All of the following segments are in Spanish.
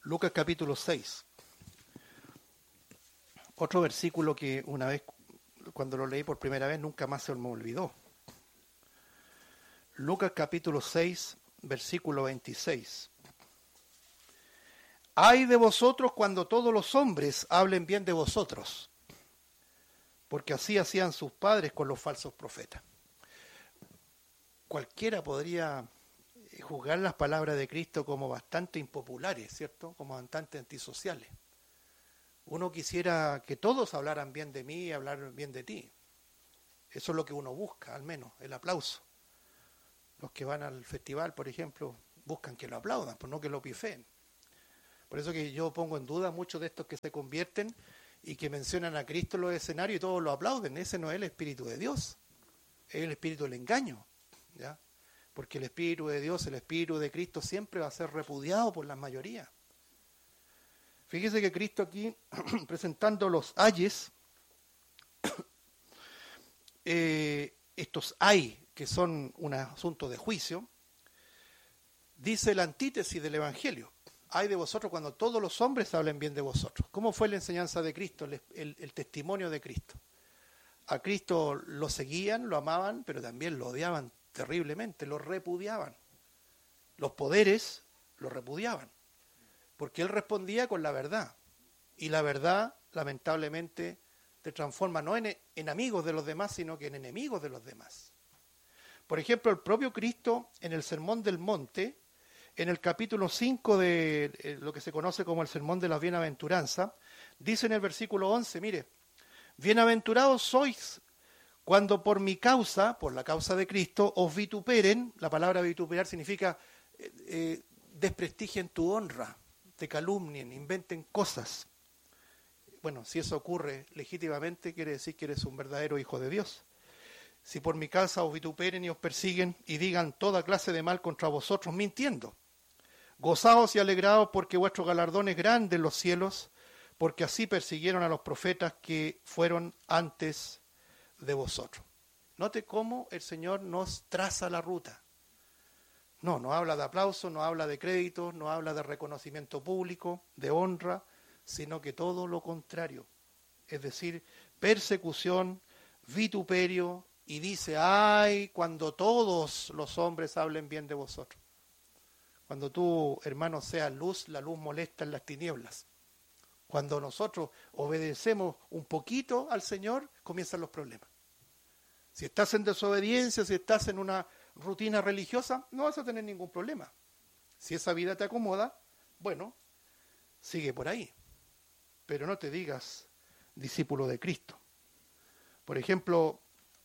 Lucas capítulo 6. Otro versículo que una vez, cuando lo leí por primera vez, nunca más se me olvidó. Lucas capítulo 6, versículo 26. Ay de vosotros cuando todos los hombres hablen bien de vosotros, porque así hacían sus padres con los falsos profetas. Cualquiera podría juzgar las palabras de Cristo como bastante impopulares, ¿cierto? Como bastante antisociales. Uno quisiera que todos hablaran bien de mí y hablaran bien de ti. Eso es lo que uno busca, al menos, el aplauso. Los que van al festival, por ejemplo, buscan que lo aplaudan, pues no que lo pifeen. Por eso que yo pongo en duda muchos de estos que se convierten y que mencionan a Cristo en los escenarios y todos lo aplauden. Ese no es el Espíritu de Dios, es el Espíritu del engaño, ¿ya? Porque el Espíritu de Dios, el Espíritu de Cristo siempre va a ser repudiado por la mayoría. Fíjese que Cristo aquí, presentando los ayes, estos ay, que son un asunto de juicio, dice la antítesis del Evangelio. Ay de vosotros cuando todos los hombres hablen bien de vosotros. ¿Cómo fue la enseñanza de Cristo, el testimonio de Cristo? A Cristo lo seguían, lo amaban, pero también lo odiaban terriblemente, lo repudiaban. Los poderes lo repudiaban, porque él respondía con la verdad. Y la verdad, lamentablemente, te transforma no en amigos de los demás, sino que en enemigos de los demás. Por ejemplo, el propio Cristo, en el Sermón del Monte, en el capítulo 5 de lo que se conoce como el Sermón de las Bienaventuranzas, dice en el versículo 11, mire, bienaventurados sois cuando por mi causa, por la causa de Cristo, os vituperen. La palabra vituperar significa desprestigien tu honra, te calumnien, inventen cosas. Bueno, si eso ocurre legítimamente, quiere decir que eres un verdadero hijo de Dios. Si por mi causa os vituperen y os persiguen y digan toda clase de mal contra vosotros, mintiendo. Gozaos y alegraos porque vuestro galardón es grande en los cielos, porque así persiguieron a los profetas que fueron antes de vosotros. Note cómo el Señor nos traza la ruta. No habla de aplauso, no habla de crédito, no habla de reconocimiento público, de honra, sino que todo lo contrario. Es decir, persecución, vituperio, y dice, ay, cuando todos los hombres hablen bien de vosotros. Cuando tú, hermano, seas luz, la luz molesta en las tinieblas. Cuando nosotros obedecemos un poquito al Señor, comienzan los problemas. Si estás en desobediencia, si estás en una rutina religiosa, no vas a tener ningún problema. Si esa vida te acomoda, bueno, sigue por ahí. Pero no te digas discípulo de Cristo. Por ejemplo,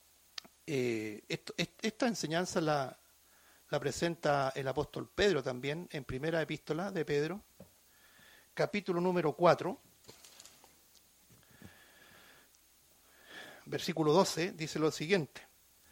esta enseñanza la presenta el apóstol Pedro también en primera epístola de Pedro, capítulo número 4, versículo 12, dice lo siguiente.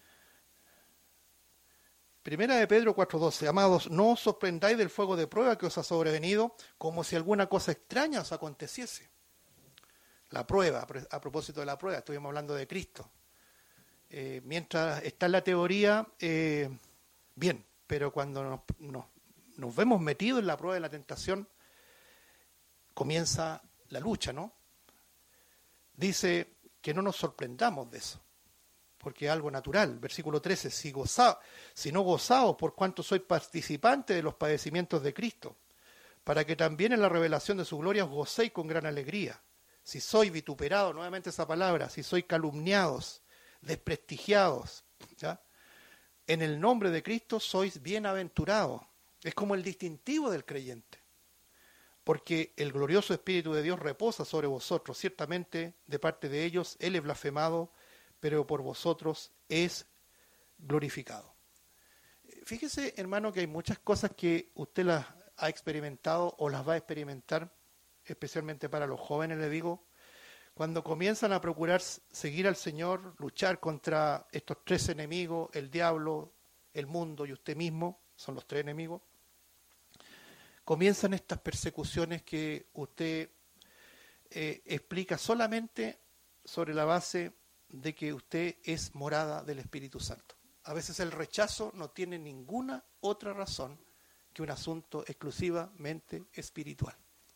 Primera de Pedro 4:12. Amados, no os sorprendáis del fuego de prueba que os ha sobrevenido, como si alguna cosa extraña os aconteciese. La prueba, a propósito de la prueba, estuvimos hablando de Cristo. Mientras está en la teoría, bien, pero cuando nos vemos metidos en la prueba de la tentación, comienza la lucha, ¿no? Dice que no nos sorprendamos de eso, porque es algo natural. Versículo 13, si no gozaos por cuanto sois participantes de los padecimientos de Cristo, para que también en la revelación de su gloria os gocéis con gran alegría. Si sois vituperados, nuevamente esa palabra, si sois calumniados, desprestigiados, ¿ya? En el nombre de Cristo sois bienaventurados. Es como el distintivo del creyente. Porque el glorioso Espíritu de Dios reposa sobre vosotros. Ciertamente, de parte de ellos, Él es blasfemado, pero por vosotros es glorificado. Fíjese, hermano, que hay muchas cosas que usted las ha experimentado o las va a experimentar, especialmente para los jóvenes, le digo, cuando comienzan a procurar seguir al Señor, luchar contra estos tres enemigos, el diablo, el mundo y usted mismo, son los tres enemigos, comienzan estas persecuciones que usted explica solamente sobre la base de que usted es morada del Espíritu Santo. A veces el rechazo no tiene ninguna otra razón que un asunto exclusivamente espiritual.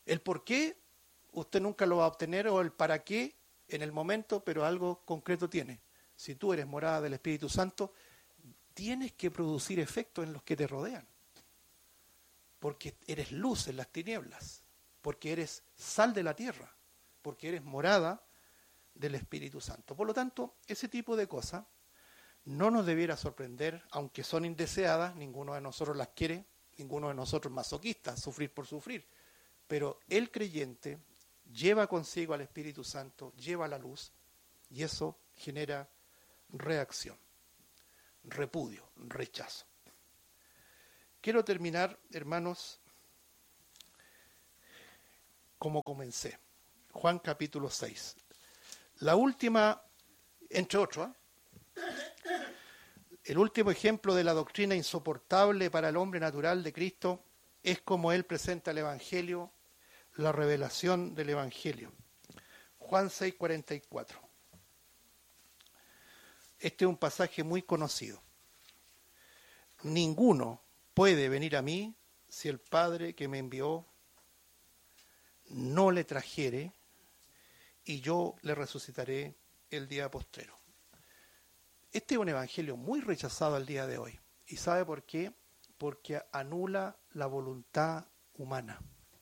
El por qué usted nunca lo va a obtener, o el para qué en el momento, pero algo concreto tiene. Si tú eres morada del Espíritu Santo, tienes que producir efectos en los que te rodean. Porque eres luz en las tinieblas, porque eres sal de la tierra, porque eres morada del Espíritu Santo. Por lo tanto, ese tipo de cosas no nos debiera sorprender, aunque son indeseadas, ninguno de nosotros las quiere, ninguno de nosotros masoquista, sufrir por sufrir. Pero el creyente lleva consigo al Espíritu Santo, lleva la luz, y eso genera reacción, repudio, rechazo. Quiero terminar, hermanos, como comencé. Juan capítulo 6. La última, entre otros, el último ejemplo de la doctrina insoportable para el hombre natural de Cristo es como él presenta el Evangelio, la revelación del Evangelio. Juan 6:44. Este es un pasaje muy conocido. Ninguno puede venir a mí si el Padre que me envió no le trajere, y yo le resucitaré el día postrero. Este es un evangelio muy rechazado al día de hoy. ¿Y sabe por qué? Porque anula la voluntad humana.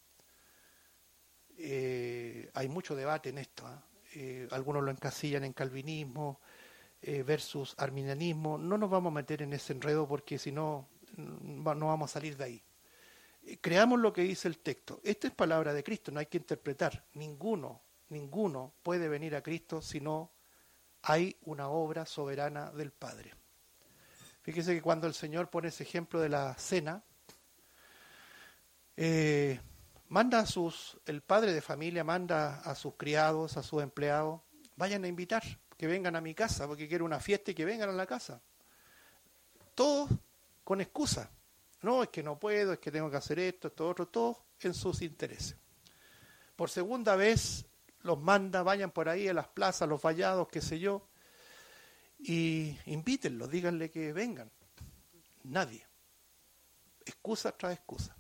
Hay mucho debate en esto. Algunos lo encasillan en calvinismo versus arminianismo. No nos vamos a meter en ese enredo porque si no, no vamos a salir de ahí. Creamos lo que dice el texto. Esta es palabra de Cristo, no hay que interpretar. Ninguno puede venir a Cristo si no hay una obra soberana del Padre. Fíjese que cuando el Señor pone ese ejemplo de la cena, manda el padre de familia manda a sus criados, a sus empleados, vayan a invitar, que vengan a mi casa, porque quiero una fiesta y que vengan a la casa. Todos con excusa. No, es que no puedo, es que tengo que hacer esto otro, todos en sus intereses. Por segunda vez los manda, vayan por ahí a las plazas, los vallados, qué sé yo, y invítenlos, díganle que vengan. Nadie. Excusa tras excusa.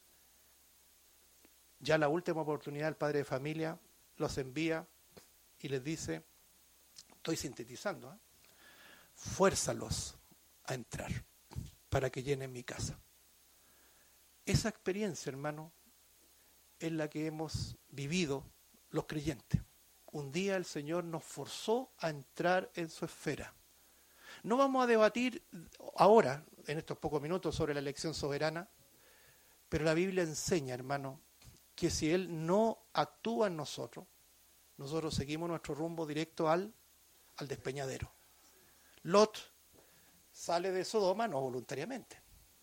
Ya la última oportunidad el padre de familia los envía y les dice, estoy sintetizando, fuérzalos a entrar para que llenen mi casa. Esa experiencia, hermano, es la que hemos vivido los creyentes. Un día el Señor nos forzó a entrar en su esfera. No vamos a debatir ahora, en estos pocos minutos, sobre la elección soberana, pero la Biblia enseña, hermano, que si Él no actúa en nosotros, nosotros seguimos nuestro rumbo directo al despeñadero. Lot sale de Sodoma no voluntariamente.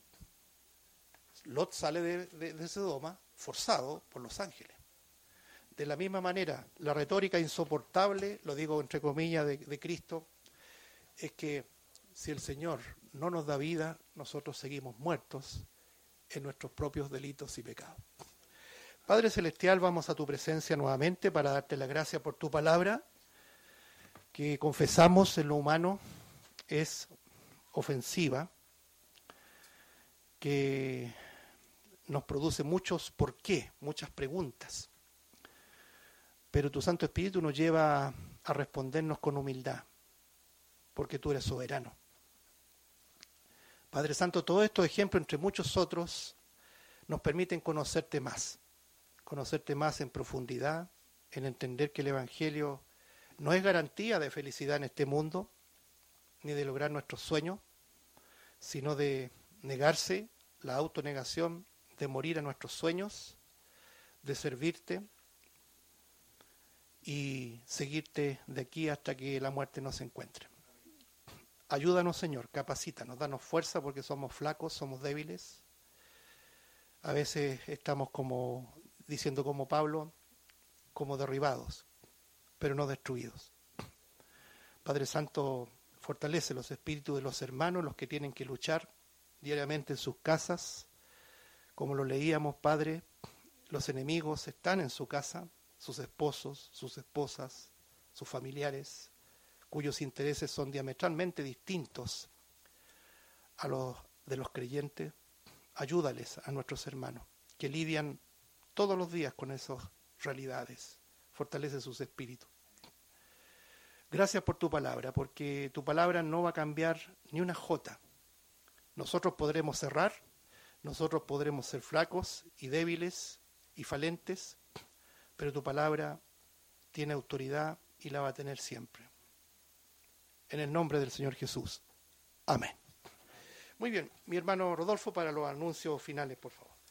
Lot sale de Sodoma forzado por los ángeles. De la misma manera, la retórica insoportable, lo digo entre comillas, de Cristo, es que si el Señor no nos da vida, nosotros seguimos muertos en nuestros propios delitos y pecados. Padre Celestial, vamos a tu presencia nuevamente para darte la gracia por tu palabra, que confesamos en lo humano es ofensiva, que nos produce muchos por qué, muchas preguntas. Pero tu Santo Espíritu nos lleva a respondernos con humildad, porque tú eres soberano. Padre Santo, todos estos ejemplos, entre muchos otros, nos permiten conocerte más en profundidad, en entender que el Evangelio no es garantía de felicidad en este mundo, ni de lograr nuestros sueños, sino de negarse, la autonegación, de morir a nuestros sueños, de servirte y seguirte de aquí hasta que la muerte nos encuentre. Ayúdanos, Señor, capacítanos, danos fuerza porque somos flacos, somos débiles. A veces estamos diciendo como Pablo, como derribados, pero no destruidos. Padre Santo, fortalece los espíritus de los hermanos, los que tienen que luchar diariamente en sus casas. Como lo leíamos, Padre, los enemigos están en su casa, sus esposos, sus esposas, sus familiares, cuyos intereses son diametralmente distintos a los de los creyentes. Ayúdales a nuestros hermanos, que lidian todos los días con esas realidades. Fortalece sus espíritus. Gracias por tu palabra, porque tu palabra no va a cambiar ni una jota. Nosotros podremos cerrar, nosotros podremos ser flacos y débiles y falentes, pero tu palabra tiene autoridad y la va a tener siempre. En el nombre del Señor Jesús. Amén. Muy bien, mi hermano Rodolfo para los anuncios finales, por favor.